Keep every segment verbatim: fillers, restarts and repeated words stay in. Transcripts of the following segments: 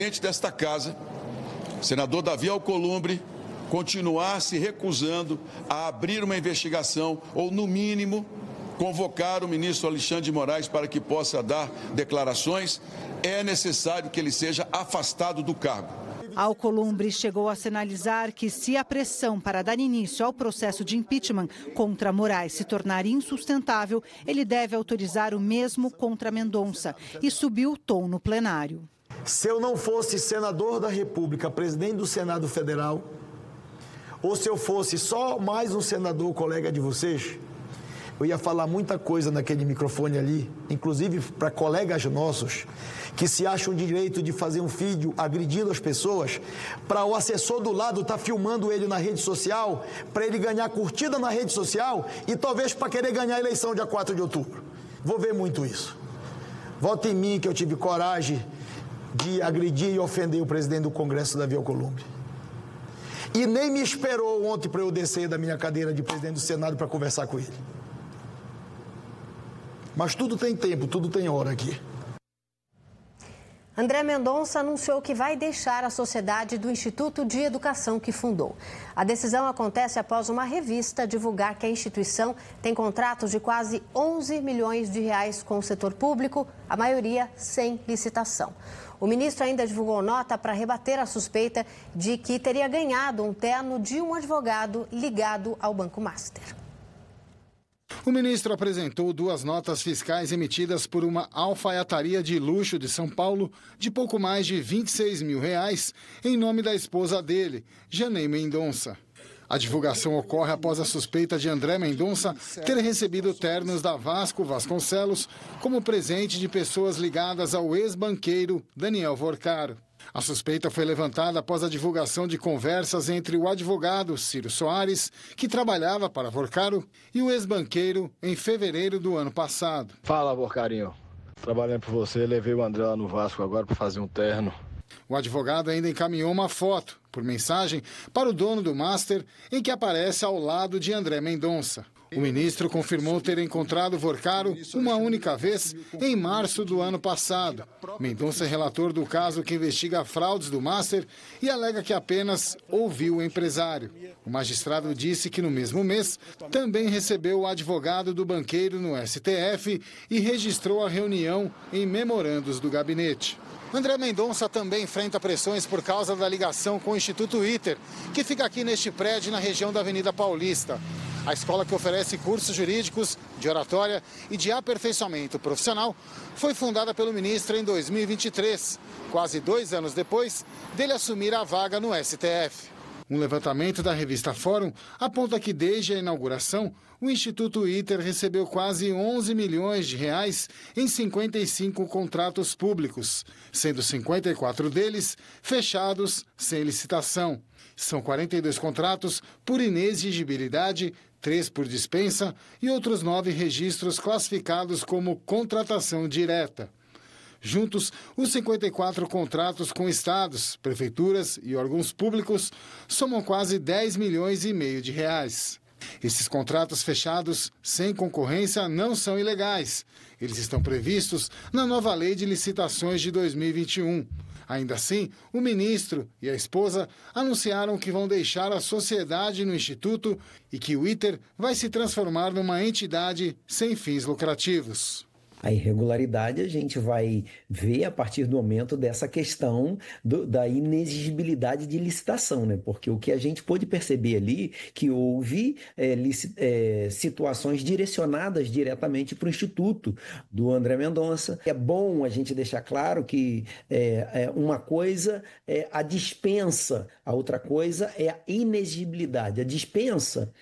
desta casa, senador Davi Alcolumbre, continuar se recusando a abrir uma investigação ou, no mínimo, convocar o ministro Alexandre de Moraes para que possa dar declarações, é necessário que ele seja afastado do cargo. Alcolumbre chegou a sinalizar que, se a pressão para dar início ao processo de impeachment contra Moraes se tornar insustentável, ele deve autorizar o mesmo contra Mendonça, e subiu o tom no plenário. Se eu não fosse senador da República, presidente do Senado Federal, ou se eu fosse só mais um senador colega de vocês, eu ia falar muita coisa naquele microfone ali, inclusive para colegas nossos, que se acham direito de fazer um vídeo agredindo as pessoas, para o assessor do lado estar tá filmando ele na rede social, para ele ganhar curtida na rede social e talvez para querer ganhar a eleição dia quatro de outubro. Vou ver muito isso. Vote em mim que eu tive coragem de agredir e ofender o presidente do Congresso, Davi Alcolumbre. E nem me esperou ontem para eu descer da minha cadeira de presidente do Senado para conversar com ele. Mas tudo tem tempo, tudo tem hora aqui. André Mendonça anunciou que vai deixar a sociedade do Instituto de Educação que fundou. A decisão acontece após uma revista divulgar que a instituição tem contratos de quase onze milhões de reais com o setor público, a maioria sem licitação. O ministro ainda divulgou nota para rebater a suspeita de que teria ganhado um terno de um advogado ligado ao Banco Master. O ministro apresentou duas notas fiscais emitidas por uma alfaiataria de luxo de São Paulo de pouco mais de vinte e seis mil reais em nome da esposa dele, Janei Mendonça. A divulgação ocorre após a suspeita de André Mendonça ter recebido ternos da Vasco Vasconcelos como presente de pessoas ligadas ao ex-banqueiro Daniel Vorcaro. A suspeita foi levantada após a divulgação de conversas entre o advogado Ciro Soares, que trabalhava para Vorcaro, e o ex-banqueiro em fevereiro do ano passado. Fala, Vorcarinho. Trabalhando por você, levei o André lá no Vasco agora para fazer um terno. O advogado ainda encaminhou uma foto, por mensagem, para o dono do Master, em que aparece ao lado de André Mendonça. O ministro confirmou ter encontrado Vorcaro uma única vez em março do ano passado. Mendonça é relator do caso que investiga fraudes do Master e alega que apenas ouviu o empresário. O magistrado disse que no mesmo mês também recebeu o advogado do banqueiro no S T F e registrou a reunião em memorandos do gabinete. André Mendonça também enfrenta pressões por causa da ligação com o Instituto ITER, que fica aqui neste prédio na região da Avenida Paulista. A escola, que oferece cursos jurídicos, de oratória e de aperfeiçoamento profissional, foi fundada pelo ministro em dois mil e vinte e três, quase dois anos depois dele assumir a vaga no S T F. Um levantamento da revista Fórum aponta que, desde a inauguração, o Instituto ITER recebeu quase onze milhões de reais em cinquenta e cinco contratos públicos, sendo cinquenta e quatro deles fechados sem licitação. São quarenta e dois contratos por inexigibilidade, três por dispensa e outros nove registros classificados como contratação direta. Juntos, os cinquenta e quatro contratos com estados, prefeituras e órgãos públicos somam quase dez milhões e meio de reais. Esses contratos fechados sem concorrência não são ilegais. Eles estão previstos na nova Lei de Licitações de dois mil e vinte e um. Ainda assim, o ministro e a esposa anunciaram que vão deixar a sociedade no Instituto e que o ITER vai se transformar numa entidade sem fins lucrativos. A irregularidade a gente vai ver a partir do momento dessa questão do, da inexigibilidade de licitação, né? Porque o que a gente pôde perceber ali, que houve é, lici, é, situações direcionadas diretamente para o Instituto do André Mendonça. É bom a gente deixar claro que é, é, uma coisa é a dispensa, a outra coisa é a inexigibilidade. A dispensa...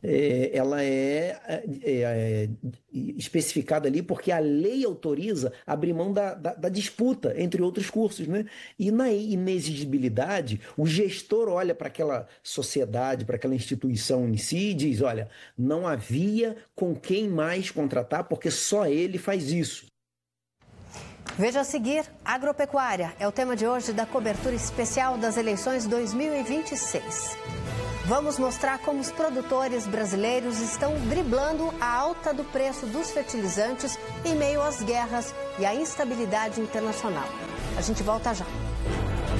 É, ela é, é, é especificada ali porque a lei autoriza abrir mão da, da, da disputa entre outros cursos, né? E na inexigibilidade, o gestor olha para aquela sociedade, para aquela instituição em si e diz, olha, não havia com quem mais contratar porque só ele faz isso. Veja a seguir, agropecuária é o tema de hoje da cobertura especial das eleições dois mil e vinte e seis. Vamos mostrar como os produtores brasileiros estão driblando a alta do preço dos fertilizantes em meio às guerras e à instabilidade internacional. A gente volta já.